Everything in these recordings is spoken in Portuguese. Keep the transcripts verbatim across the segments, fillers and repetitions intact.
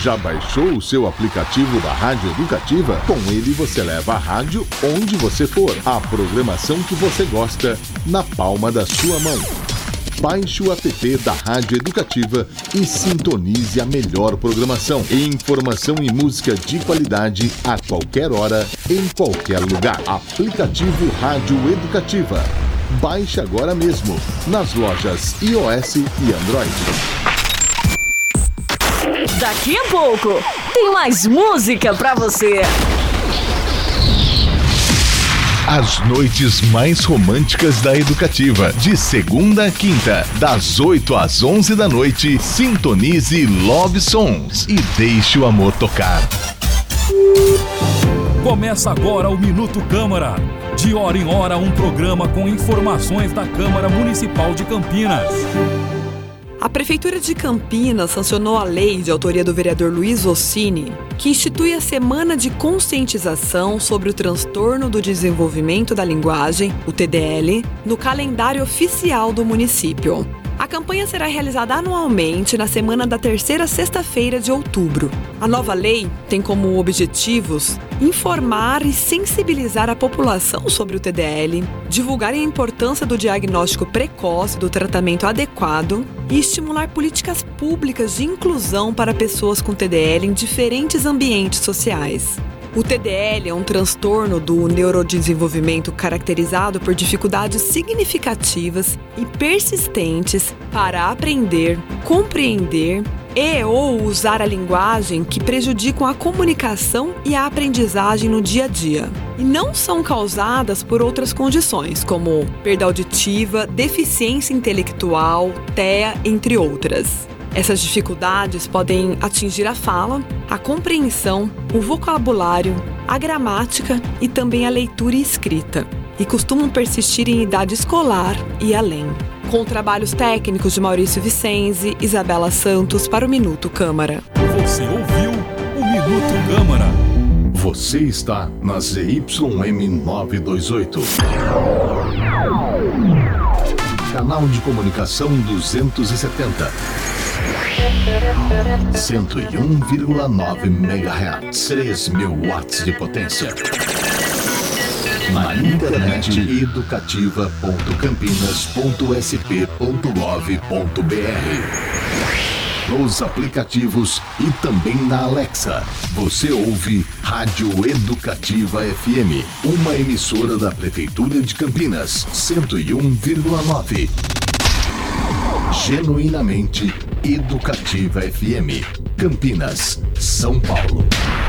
Já baixou o seu aplicativo da Rádio Educativa? Com ele você leva a rádio onde você for. A programação que você gosta na palma da sua mão. Baixe o app da Rádio Educativa e sintonize a melhor programação. Informação e música de qualidade a qualquer hora, em qualquer lugar. Aplicativo Rádio Educativa. Baixe agora mesmo nas lojas iOS e Android. Daqui a pouco tem mais música pra você. As noites mais românticas da Educativa, de segunda a quinta, das oito às onze da noite, sintonize Love Songs e deixe o amor tocar. Começa agora o Minuto Câmara. De hora em hora, um programa com informações da Câmara Municipal de Campinas. A Prefeitura de Campinas sancionou a lei de autoria do vereador Luiz Ossini, que institui a Semana de Conscientização sobre o Transtorno do Desenvolvimento da Linguagem, o T D L, no calendário oficial do município. A campanha será realizada anualmente na semana da terceira sexta-feira de outubro. A nova lei tem como objetivos informar e sensibilizar a população sobre o T D L, divulgar a importância do diagnóstico precoce, do tratamento adequado e estimular políticas públicas de inclusão para pessoas com T D L em diferentes ambientes sociais. O T D L é um transtorno do neurodesenvolvimento caracterizado por dificuldades significativas e persistentes para aprender, compreender e ou usar a linguagem que prejudicam a comunicação e a aprendizagem no dia a dia. E não são causadas por outras condições, como perda auditiva, deficiência intelectual, T E A, entre outras. Essas dificuldades podem atingir a fala, a compreensão, o vocabulário, a gramática e também a leitura e escrita, e costumam persistir em idade escolar e além. Com trabalhos técnicos de Maurício Vicenzi, Isabela Santos para o Minuto Câmara. Você ouviu o Minuto Câmara. Você está na Z Y M novecentos e vinte e oito. Canal de comunicação duzentos e setenta. cento e um vírgula nove megahertz, três mil watts de potência. Na internet, educativa ponto campinas ponto s p ponto gov ponto b r. Nos aplicativos e também na Alexa. Você ouve Rádio Educativa F M, uma emissora da Prefeitura de Campinas, cento e um vírgula nove. Genuinamente Educativa F M, Campinas, São Paulo.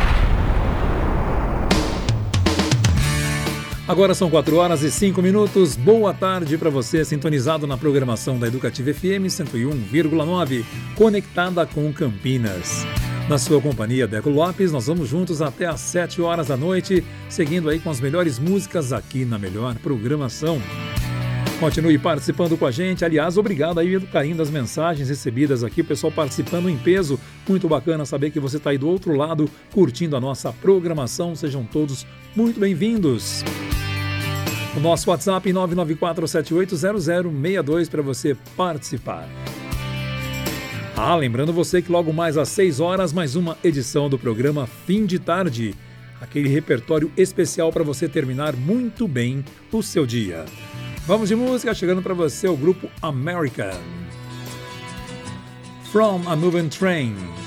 Agora são quatro horas e cinco minutos. Boa tarde para você, sintonizado na programação da Educativa F M cento e um vírgula nove, conectada com Campinas. Na sua companhia, Deco Lopes, nós vamos juntos até às sete horas da noite, seguindo aí com as melhores músicas aqui na melhor programação. Continue participando com a gente. Aliás, obrigado aí pelo carinho das mensagens recebidas aqui, o pessoal participando em peso. Muito bacana saber que você está aí do outro lado, curtindo a nossa programação. Sejam todos muito bem-vindos. O nosso WhatsApp nove nove quatro sete oito zero zero seis dois para você participar. Ah, lembrando você que logo mais às seis horas, mais uma edição do programa Fim de Tarde. Aquele repertório especial para você terminar muito bem o seu dia. Vamos de música, chegando para você o grupo American. From a Moving Train.